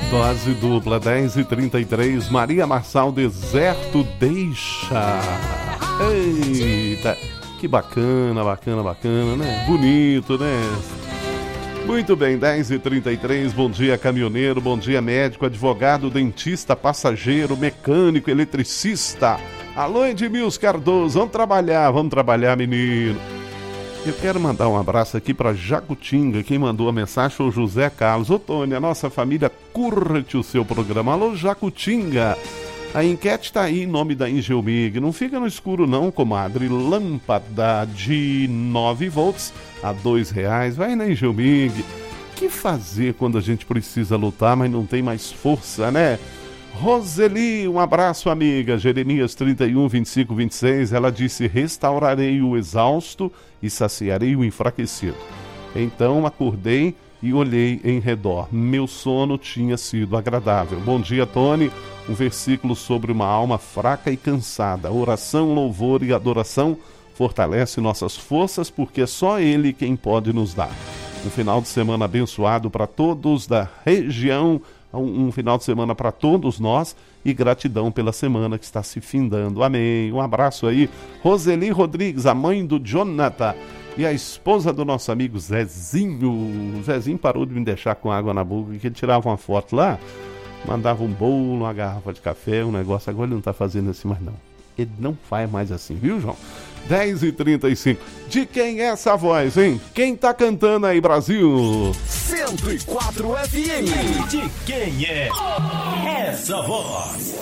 Dose dupla, 10h33, Maria Marçal, Deserto Deixa. Eita, que bacana, né? Bonito, né? Muito bem, 10h33, bom dia caminhoneiro, bom dia médico, advogado, dentista, passageiro, mecânico, eletricista. Alô, Edmilson Cardoso, vamos trabalhar, menino. Eu quero mandar um abraço aqui para Jacutinga. Quem mandou a mensagem foi o José Carlos. Ô, Tony, a nossa família curte o seu programa. Alô, Jacutinga. A enquete está aí em nome da Engelmig. Não fica no escuro não, comadre. Lâmpada de 9 volts a R$2. Vai na Engelmig. O que fazer quando a gente precisa lutar, mas não tem mais força, né? Roseli, um abraço, amiga. Jeremias 31, 25, 26. Ela disse: restaurarei o exausto e saciarei o enfraquecido. Então acordei e olhei em redor. Meu sono tinha sido agradável. Bom dia, Tony. Um versículo sobre uma alma fraca e cansada. Oração, louvor e adoração fortalece nossas forças, porque é só Ele quem pode nos dar. Um final de semana abençoado para todos da região. Um final de semana para todos nós e gratidão pela semana que está se findando. Amém. Um abraço aí. Roseli Rodrigues, a mãe do Jonathan e a esposa do nosso amigo Zezinho. O Zezinho parou de me deixar com água na boca, que ele tirava uma foto lá, mandava um bolo, uma garrafa de café, um negócio. Agora ele não está fazendo assim mais não. Ele não faz mais assim, viu, João? 10h35. De quem é essa voz, hein? Quem tá cantando aí, Brasil? 104 FM. De quem é essa voz?